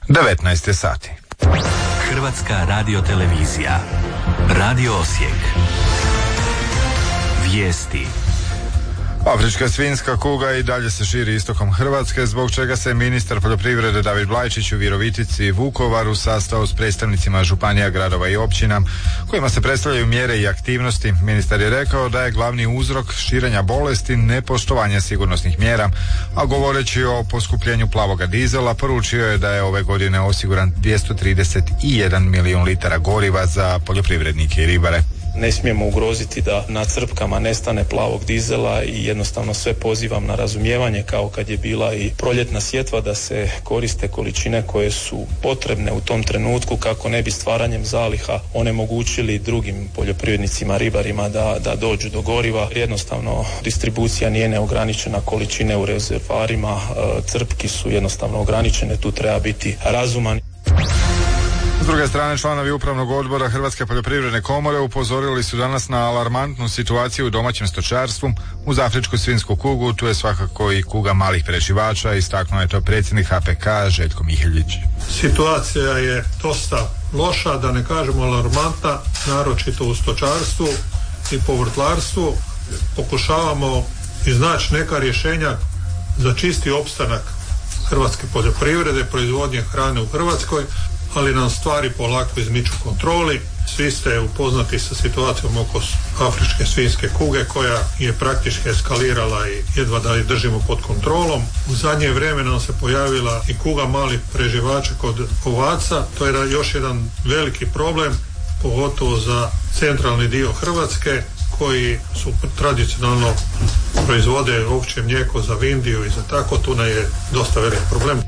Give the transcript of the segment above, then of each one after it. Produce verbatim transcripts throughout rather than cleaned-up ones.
devetnaest je sati. Hrvatska radiotelevizija. Radio Osijek. Vijesti. Afrička svinjska kuga i dalje se širi istokom Hrvatske, zbog čega se ministar poljoprivrede David Blajčić u Virovitici i Vukovaru sastao s predstavnicima županija, gradova i općina kojima se predstavljaju mjere i aktivnosti. Ministar je rekao da je glavni uzrok širenja bolesti nepoštovanje sigurnosnih mjera, a govoreći o poskupljenju plavoga dizela poručio je da je ove godine osiguran dvjesto trideset jedan milijun litara goriva za poljoprivrednike i ribare. Ne smijemo ugroziti da na crpkama nestane plavog dizela i jednostavno sve pozivam na razumijevanje, kao kad je bila i proljetna sjetva, da se koriste količine koje su potrebne u tom trenutku kako ne bi stvaranjem zaliha onemogućili drugim poljoprivrednicima, ribarima da, da dođu do goriva. Jednostavno distribucija nije neograničena, količine u rezervoarima crpki su jednostavno ograničene, tu treba biti razuman. S druge strane, članovi upravnog odbora Hrvatske poljoprivredne komore upozorili su danas na alarmantnu situaciju u domaćem stočarstvu uz afričku svinjsku kugu. Tu je svakako i kuga malih preživača, istaknuo je to predsjednik H P K Željko Mihiljić. Situacija je dosta loša, da ne kažemo alarmantna, naročito u stočarstvu i povrtlarstvu. Pokušavamo iznaći neka rješenja za čisti opstanak hrvatske poljoprivrede, proizvodnje hrane u Hrvatskoj, ali nam stvari polako izmiču kontroli. Svi ste upoznati sa situacijom oko afričke svinjske kuge koja je praktički eskalirala i jedva da je držimo pod kontrolom. U zadnje vrijeme nam se pojavila i kuga malih preživača kod ovaca. To je još jedan veliki problem, pogotovo za centralni dio Hrvatske koji su tradicionalno proizvode ovčje mlijeko za Vindiju i za tako. Tu je dosta velik problem.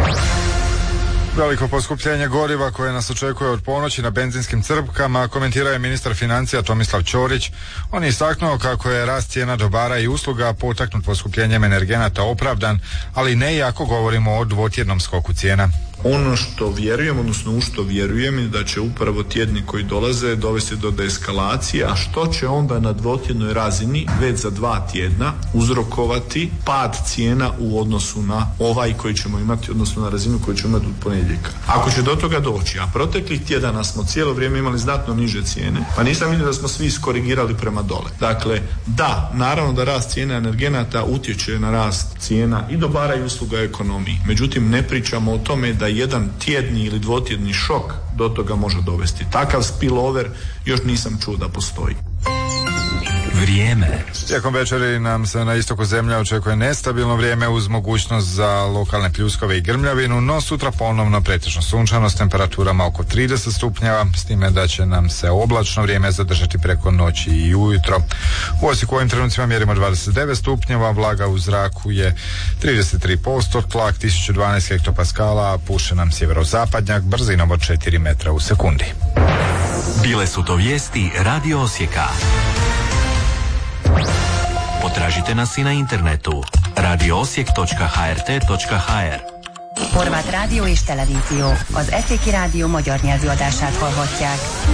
Veliko poskupljenje goriva koje nas očekuje od ponoći na benzinskim crpkama komentirao je ministar financija Tomislav Ćorić. On je istaknuo kako je rast cijena dobara i usluga potaknut poskupljenjem energenata opravdan, ali ne i ako govorimo o dvotjednom skoku cijena. Ono što vjerujem, odnosno u što vjerujem je da će upravo tjedni koji dolaze dovesti do deeskalacije, a što će onda na dvotjednoj razini već za dva tjedna uzrokovati pad cijena u odnosu na ovaj koji ćemo imati, odnosno na razinu koju ćemo imati od ponedjeljka. Ako će do toga doći, a proteklih tjedana smo cijelo vrijeme imali znatno niže cijene, pa nisam vidio da smo svi iskorigirali prema dole. Dakle, da, naravno da rast cijena energenata utječe na rast cijena i dobara i usluga ekonomiji. Međutim, ne pričamo o tome da jedan tjedni ili dvotjedni šok do toga može dovesti. Takav spillover još nisam čuo da postoji. Vrijeme. Tijekom večeri nam se na istoku zemlje očekuje nestabilno vrijeme uz mogućnost za lokalne pljuskove i grmljavinu, no sutra ponovno pretežno sunčano s temperaturama oko trideset stupnjeva, s time da će nam se oblačno vrijeme zadržati preko noći i ujutro. U Osijeku ovim trenucima mjerimo dvadeset devet stupnjeva, vlaga u zraku je trideset tri posto, tlak tisuću dvanaest hektopaskala, a puše nam sjeverozapadnjak brzinom od četiri metra u sekundi. Bile su to vijesti Radio Osijeka. Potražite nas i na internetu radio osijek točka h r t točka h r. Horváth rádió és televízió. Az Eszéki Rádió magyar nyelvű adását hallhatják.